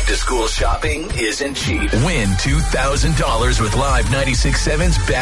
Back-to-school shopping isn't cheap. Win $2,000 with Live 96.7's Back